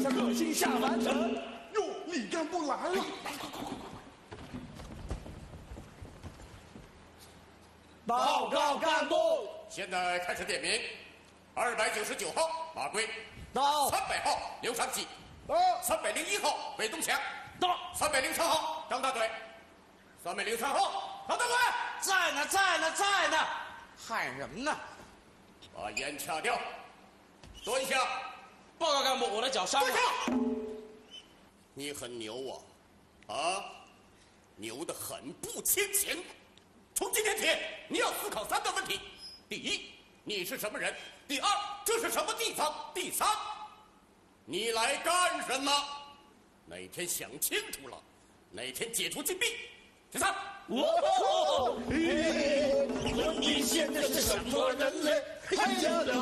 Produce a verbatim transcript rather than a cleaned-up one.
克星下凡尘。哟，李干部来了！来，快快快！报告干部， 现在开始点名。二百九十九号马贵到。 三百号刘长喜到。 三百零一号韦东强到。 三百零三号张大嘴。三百零三号张大嘴在呢，在呢，在呢，害人呢！ 把烟掐掉，蹲下。 报告干部，我的脚伤了。 蹲下。你很牛啊，啊，牛得很不牵强。从今天起，你要思考三个问题：第一，你是什么人；第二，这是什么地方；第三，你来干什么？哪天想清楚了，哪天解除禁闭。第三， 哦，你现在是什么人类？哎呀！